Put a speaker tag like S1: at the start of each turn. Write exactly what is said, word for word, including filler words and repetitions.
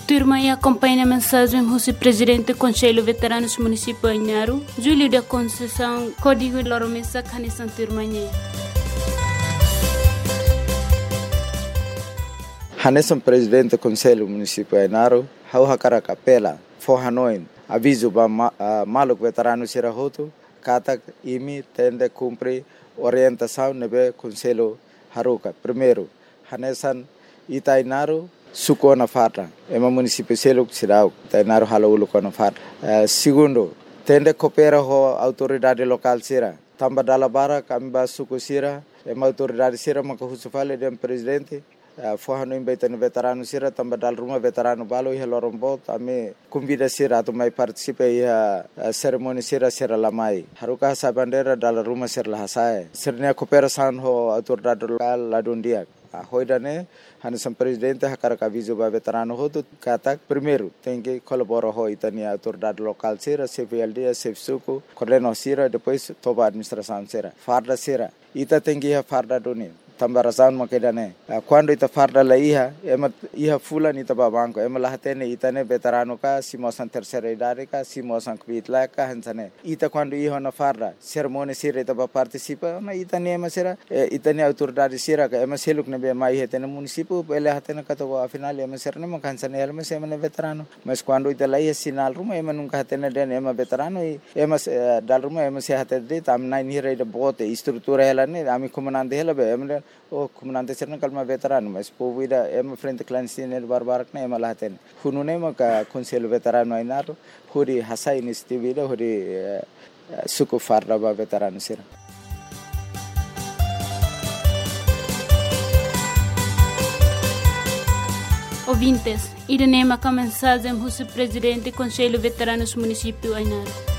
S1: Turma e acompanha a mensagem do presidente do Conselho Veteranos Municipal Ainaro, Júlio da Conceição, Código Loromesa, Canissan Turmanha.
S2: Hanesan presidente do Conselho Municipal Ainaro, hau hakara kapela, forranoin, aviso ba maluk veterano sirahoto, kata imi tende cumpre orientação nebe Conselho Haruka. Primeiro, Hanesan Itainaro, suko na farta, ema município seluk sirau, Itainaro halaulu ko na farta. Uh, segundo, tende coopera ho autoridade local sira, tamba dalabara kamba suko sira, ema autoridade sira makahusufale dem presidente. Uh, Forrano imbaitani veterano sira tamba dal rumah veterano balo iha lorombo tame convida sira tu mai participe iha uh, cerimoni sira sira lamai haruka hasa bandera dal rumah sira lahasai sirnya cooperação ho autoridade local ladundia uh, hoidane Hanesan presidente hakara aviso ba veterano ho tu katak primeiro tem que colaborar ho itani autoridade local sira C V L D C F suku coordeno sira depois toba administração sira farda sira ita tem que iha farda doni tambarasan makedane quando ita farda la iha ema iha fulan ita babanko ema lahatene itane veterano ka simosan terceira idade ka simosan kvitla ka hansane ita quando iha na farda cerimônia sira ita ba participa na itane ema sira itane autoridade sira ka ema seluk ne be mai hetene município ele hatene ka to afinal ema sirne ma hansane ema sema ne veterano mas quando ita la iha sinal ruma ema nunca hatene den ema veterano ema dal ruma ema se hatede tam nai ni reida bote estrutura ela ne ami comandante ela be ema o comandante serna kalma veterano mas povida ema frente clandestine barbarak na ema lahaten hunune ma ka Conselho Veterano Ainaro huri hasai nistivida huri suku farda ba veterano sira.
S1: Ouvintes, irene ma ka mensagem do presidente do Conselho Veteranos Municipal Ainaro.